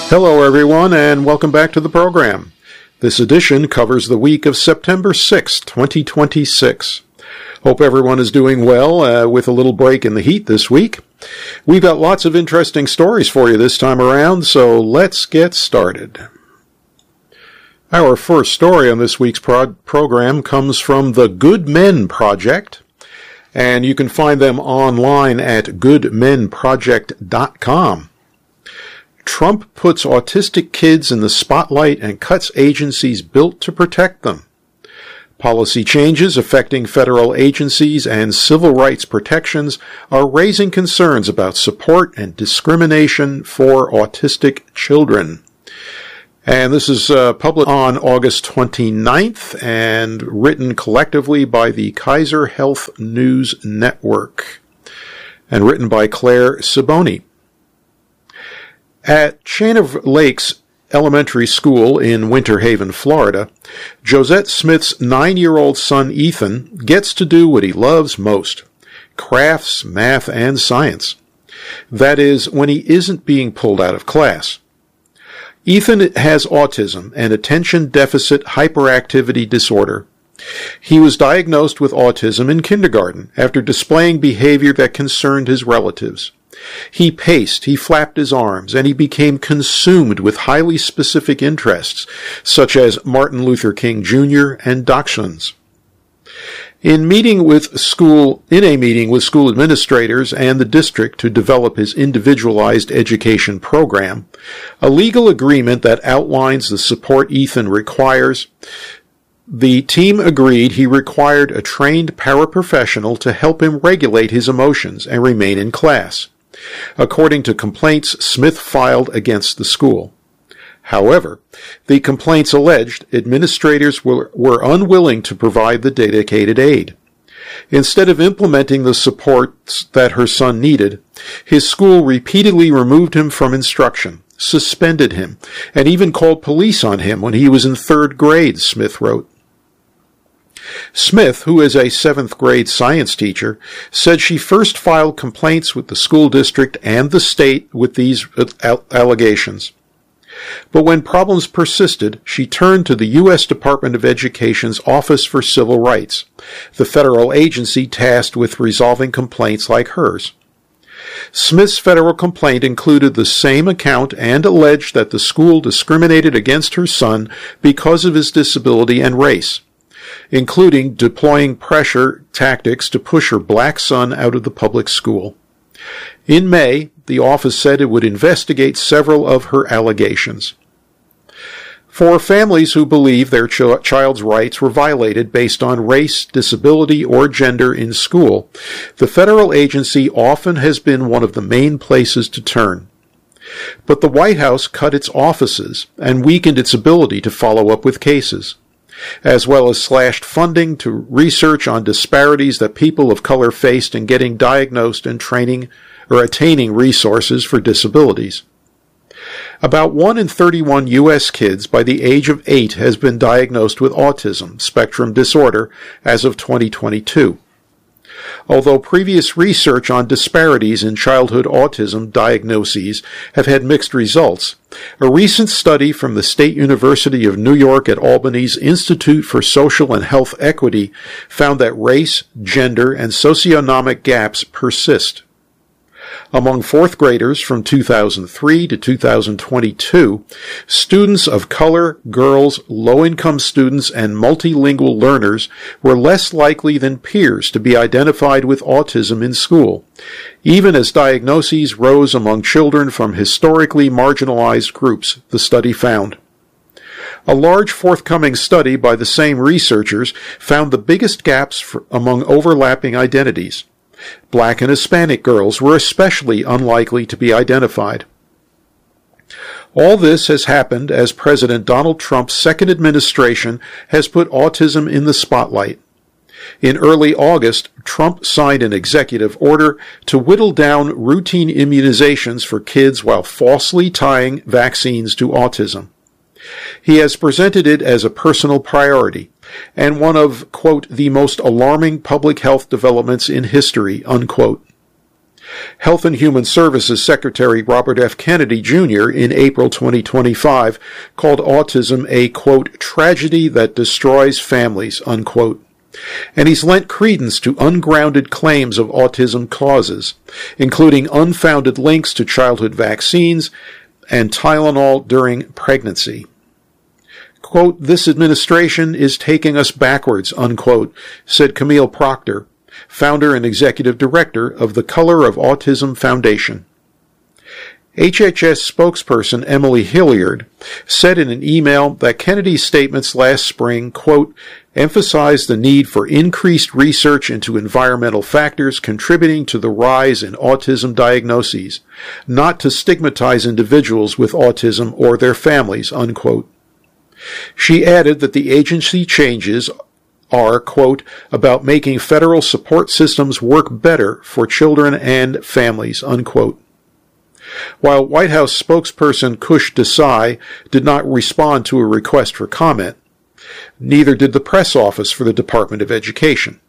Hello, everyone, and welcome back to the program. This edition covers the week of September 6, 2026. Hope everyone is doing well with a little break in the heat this week. We've got lots of interesting stories for you this time around, so let's get started. Our first story on this week's program comes from the Good Men Project, and you can find them online at goodmenproject.com. Trump puts autistic kids in the spotlight and cuts agencies built to protect them. Policy changes affecting federal agencies and civil rights protections are raising concerns about support and discrimination for autistic children. And this is published on August 29th and written collectively by the Kaiser Health News Network and written by Claire Siboni. At Chain of Lakes Elementary School in Winter Haven, Florida, Josette Smith's 9-year-old son Ethan gets to do what he loves most: crafts, math, and science. That is, when he isn't being pulled out of class. Ethan has autism and attention deficit hyperactivity disorder. He was diagnosed with autism in kindergarten after displaying behavior that concerned his relatives. He paced, he flapped his arms, and he became consumed with highly specific interests, such as Martin Luther King Jr. and dachshunds. In a meeting with school administrators and the district to develop his individualized education program, a legal agreement that outlines the support Ethan requires, the team agreed he required a trained paraprofessional to help him regulate his emotions and remain in class, according to complaints Smith filed against the school. However, the complaints alleged administrators were unwilling to provide the dedicated aid. Instead of implementing the supports that her son needed, his school repeatedly removed him from instruction, suspended him, and even called police on him when he was in 3rd grade, Smith wrote. Smith, who is a 7th grade science teacher, said she first filed complaints with the school district and the state with these allegations. But when problems persisted, she turned to the U.S. Department of Education's Office for Civil Rights, the federal agency tasked with resolving complaints like hers. Smith's federal complaint included the same account and alleged that the school discriminated against her son because of his disability and race, including deploying pressure tactics to push her black son out of the public school. In May, the office said it would investigate several of her allegations. For families who believe their child's rights were violated based on race, disability, or gender in school, the federal agency often has been one of the main places to turn. But the White House cut its offices and weakened its ability to follow up with cases, as well as slashed funding to research on disparities that people of color faced in getting diagnosed and training or attaining resources for disabilities. About 1 in 31 U.S. kids by the age of 8 has been diagnosed with autism spectrum disorder as of 2022. Although previous research on disparities in childhood autism diagnoses have had mixed results, a recent study from the State University of New York at Albany's Institute for Social and Health Equity found that race, gender, and socioeconomic gaps persist. Among 4th graders from 2003 to 2022, students of color, girls, low-income students, and multilingual learners were less likely than peers to be identified with autism in school, even as diagnoses rose among children from historically marginalized groups, the study found. A large forthcoming study by the same researchers found the biggest gaps among overlapping identities. Black and Hispanic girls were especially unlikely to be identified. All this has happened as President Donald Trump's second administration has put autism in the spotlight. In early August, Trump signed an executive order to whittle down routine immunizations for kids while falsely tying vaccines to autism. He has presented it as a personal priority and one of, quote, the most alarming public health developments in history, unquote. Health and Human Services Secretary Robert F. Kennedy, Jr., in April 2025, called autism a, quote, tragedy that destroys families, unquote. And he's lent credence to ungrounded claims of autism causes, including unfounded links to childhood vaccines and Tylenol during pregnancy. Quote, this administration is taking us backwards, unquote, said Camille Proctor, founder and executive director of the Color of Autism Foundation. HHS spokesperson Emily Hilliard said in an email that Kennedy's statements last spring, quote, emphasized the need for increased research into environmental factors contributing to the rise in autism diagnoses, not to stigmatize individuals with autism or their families, unquote. She added that the agency changes are, quote, about making federal support systems work better for children and families, unquote. While White House spokesperson Kush Desai did not respond to a request for comment, neither did the press office for the Department of Education.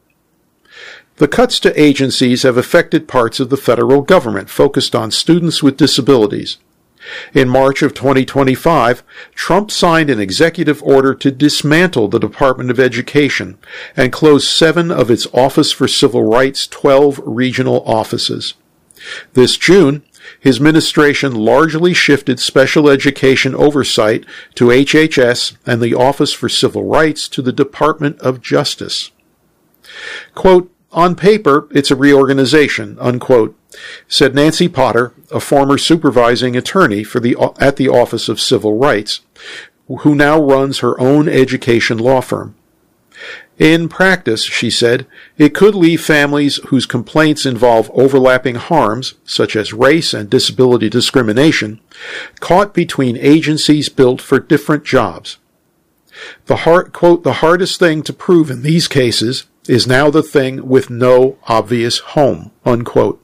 The cuts to agencies have affected parts of the federal government focused on students with disabilities. In March of 2025, Trump signed an executive order to dismantle the Department of Education and close 7 of its Office for Civil Rights' 12 regional offices. This June, his administration largely shifted special education oversight to HHS and the Office for Civil Rights to the Department of Justice. Quote, on paper, it's a reorganization, unquote, said Nancy Potter, a former supervising attorney at the Office of Civil Rights, who now runs her own education law firm. In practice, she said, it could leave families whose complaints involve overlapping harms, such as race and disability discrimination, caught between agencies built for different jobs. Quote, the hardest thing to prove in these cases is now the thing with no obvious home, unquote.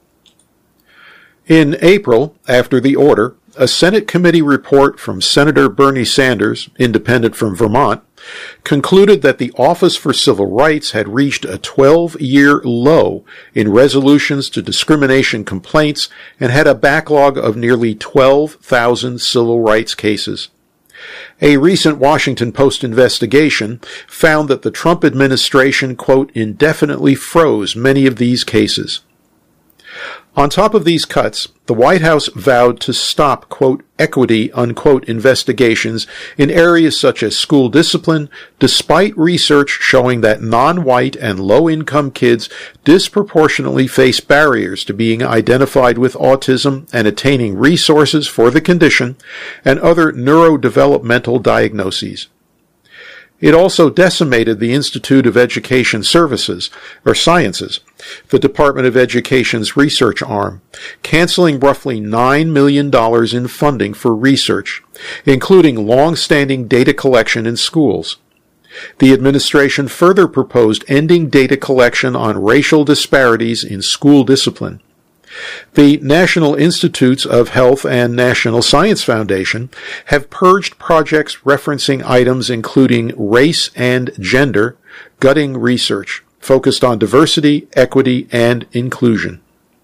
In April, after the order, a Senate committee report from Senator Bernie Sanders, independent from Vermont, concluded that the Office for Civil Rights had reached a 12-year low in resolutions to discrimination complaints and had a backlog of nearly 12,000 civil rights cases. A recent Washington Post investigation found that the Trump administration, quote, indefinitely froze many of these cases. On top of these cuts, the White House vowed to stop, quote, equity, unquote, investigations in areas such as school discipline, despite research showing that non-white and low-income kids disproportionately face barriers to being identified with autism and attaining resources for the condition and other neurodevelopmental diagnoses. It also decimated the Institute of Education Sciences, the Department of Education's research arm, canceling roughly $9 million in funding for research, including long-standing data collection in schools. The administration further proposed ending data collection on racial disparities in school discipline. The National Institutes of Health and National Science Foundation have purged projects referencing items including race and gender, gutting research focused on diversity, equity, and inclusion.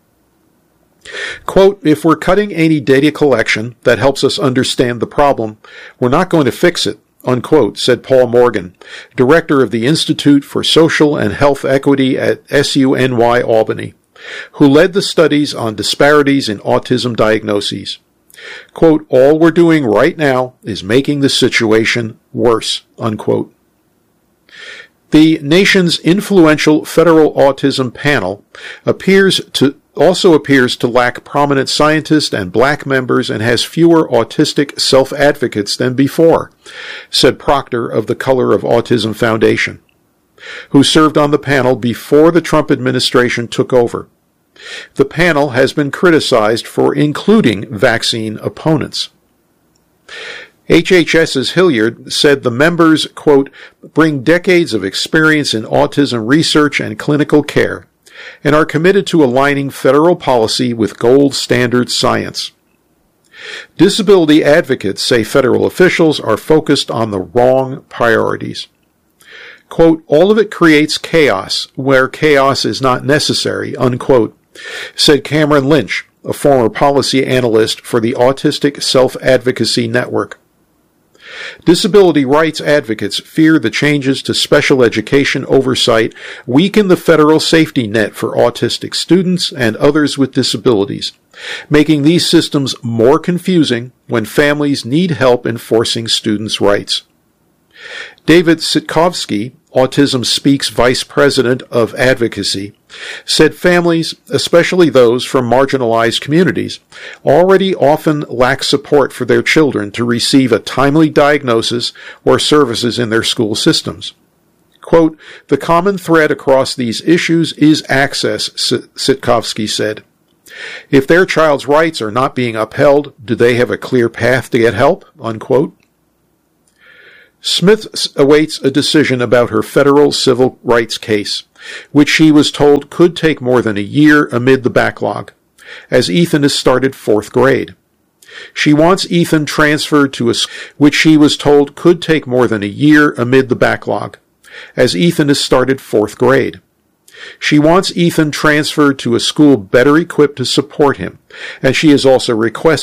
Quote, if we're cutting any data collection that helps us understand the problem, we're not going to fix it, unquote, said Paul Morgan, director of the Institute for Social and Health Equity at SUNY Albany, who led the studies on disparities in autism diagnoses. Quote, all we're doing right now is making the situation worse, unquote. The nation's influential federal autism panel also appears to lack prominent scientists and black members and has fewer autistic self-advocates than before, said Proctor of the Color of Autism Foundation, who served on the panel before the Trump administration took over. The panel has been criticized for including vaccine opponents. HHS's Hilliard said the members, quote, bring decades of experience in autism research and clinical care and are committed to aligning federal policy with gold standard science. Disability advocates say federal officials are focused on the wrong priorities. Quote, all of it creates chaos where chaos is not necessary, unquote, said Cameron Lynch, a former policy analyst for the Autistic Self-Advocacy Network. Disability rights advocates fear the changes to special education oversight weaken the federal safety net for autistic students and others with disabilities, making these systems more confusing when families need help enforcing students' rights. David Sitkovsky, Autism Speaks Vice President of Advocacy, said families, especially those from marginalized communities, already often lack support for their children to receive a timely diagnosis or services in their school systems. Quote, "The common thread across these issues is access," Sitkovsky said. "If their child's rights are not being upheld, do they have a clear path to get help?" Unquote. Smith awaits a decision about her federal civil rights case, which she was told could take more than a year amid the backlog, as Ethan has started 4th grade. She wants Ethan transferred to a which she was told could take more than a year amid the backlog, as Ethan has started 4th grade. She wants Ethan transferred to a school better equipped to support him, and she has also requested